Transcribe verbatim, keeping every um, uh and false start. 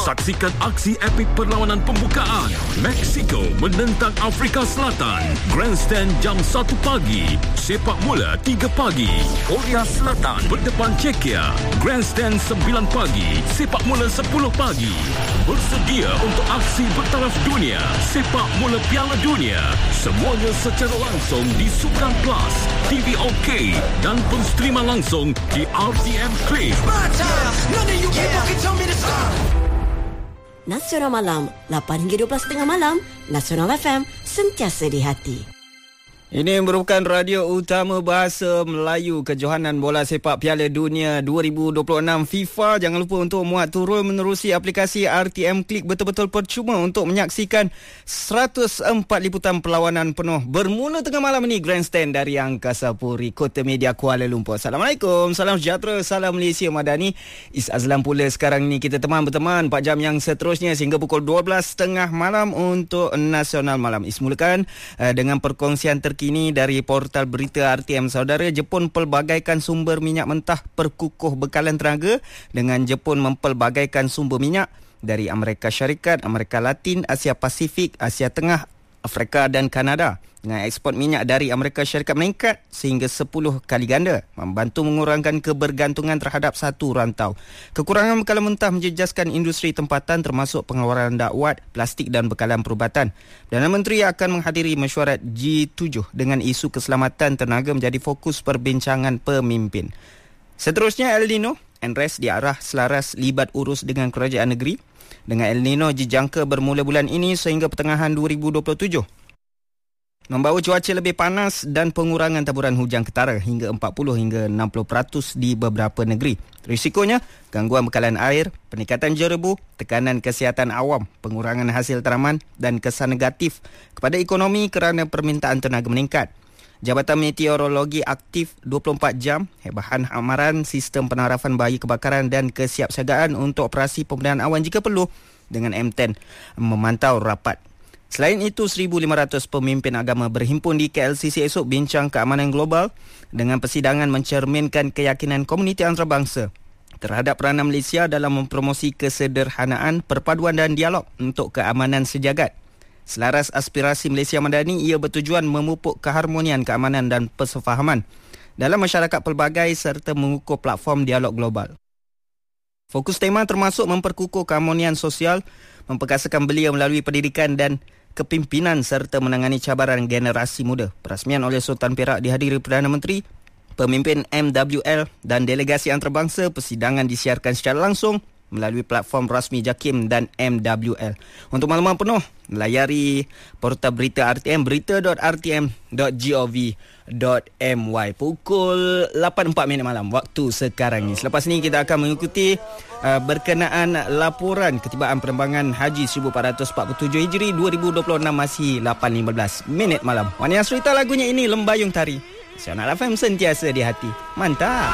Saksikan aksi epik perlawanan pembukaan Mexico menentang Afrika Selatan. Grandstand jam satu pagi, sepak bola tiga pagi. Korea Selatan berdepan Czechia. Grandstand sembilan pagi, sepak bola sepuluh pagi. Bersedia untuk aksi bertaraf dunia, sepak bola Piala Dunia. Semuanya secara langsung di Sukan Plus, T V OK dan penstriman langsung di R T M Click. Nasional Malam, lapan hingga dua belas tiga puluh malam. Nasional F M, sentiasa di hati. Ini merupakan radio utama bahasa Melayu kejohanan bola sepak Piala Dunia dua ribu dua puluh enam FIFA. Jangan lupa untuk muat turun menerusi aplikasi R T M Click, betul-betul percuma untuk menyaksikan seratus empat liputan perlawanan penuh. Bermula tengah malam ini Grandstand dari Angkasa Puri, Kota Media Kuala Lumpur. Assalamualaikum, salam sejahtera, salam Malaysia Madani. Is Azlan pula sekarang ni kita teman berteman empat jam yang seterusnya sehingga pukul dua belas tiga puluh malam untuk Nasional Malam. Is mulakan uh, dengan perkongsian terkini Ini dari portal berita R T M. Saudara, Jepun pelbagaikan sumber minyak mentah perkukuh bekalan tenaga dengan Jepun mempelbagaikan sumber minyak dari Amerika Syarikat, Amerika Latin, Asia Pasifik, Asia Tengah, Afrika dan Kanada. Dengan ekspor minyak dari Amerika Syarikat meningkat sehingga sepuluh kali ganda, membantu mengurangkan kebergantungan terhadap satu rantau. Kekurangan bekalan mentah menjejaskan industri tempatan termasuk pengeluaran dakwat, plastik dan bekalan perubatan. Perdana Menteri akan menghadiri mesyuarat G tujuh dengan isu keselamatan tenaga menjadi fokus perbincangan pemimpin. Seterusnya, El Nino, N R E S diarah selaras libat urus dengan kerajaan negeri. Dengan El Nino dijangka bermula bulan ini sehingga pertengahan dua ribu dua puluh tujuh. Membawa cuaca lebih panas dan pengurangan taburan hujan ketara hingga empat puluh hingga enam puluh peratus di beberapa negeri. Risikonya, gangguan bekalan air, peningkatan jerebu, tekanan kesihatan awam, pengurangan hasil tanaman dan kesan negatif kepada ekonomi kerana permintaan tenaga meningkat. Jabatan Meteorologi aktif dua puluh empat jam, bahan amaran sistem penarafan bahaya kebakaran dan kesiapsiagaan untuk operasi pemberdayaan awan jika perlu dengan M sepuluh memantau rapat. Selain itu, seribu lima ratus pemimpin agama berhimpun di K L C C esok bincang keamanan global dengan persidangan mencerminkan keyakinan komuniti antarabangsa terhadap peranan Malaysia dalam mempromosi kesederhanaan, perpaduan dan dialog untuk keamanan sejagat. Selaras aspirasi Malaysia Madani, ia bertujuan memupuk keharmonian, keamanan dan persefahaman dalam masyarakat pelbagai serta mengukuh platform dialog global. Fokus tema termasuk memperkukuh keharmonian sosial, memperkasakan belia melalui pendidikan dan kepimpinan serta menangani cabaran generasi muda. Perasmian oleh Sultan Perak dihadiri Perdana Menteri, pemimpin M W L dan delegasi antarabangsa. Persidangan disiarkan secara langsung melalui platform rasmi JAKIM dan M W L. Untuk makluman penuh, layari portal berita R T M, berita dot r t m dot gov dot m y. Pukul lapan empat minit malam waktu sekarang ni. Selepas ni kita akan mengikuti uh, berkenaan laporan ketibaan penerbangan Haji seribu empat ratus empat puluh tujuh Hijri dua ribu dua puluh enam, masih lapan lima belas minit malam. Wani Asrita lagunya ini, Lembayung Tari. Nasional F M, sentiasa di hati. Mantap.